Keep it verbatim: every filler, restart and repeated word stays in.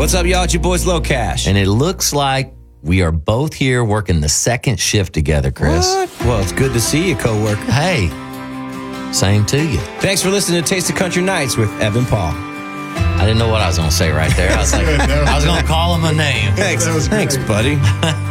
What's up, y'all? It's your boys, Low Cash. And it looks like we are both here working the second shift together, Chris. What? Well, it's good to see you, coworker. Hey, same to you. Thanks for listening to Taste of Country Nights with Evan Paul. I didn't know what I was going to say right there. I was like, I was going to call him a name. Thanks, thanks, buddy.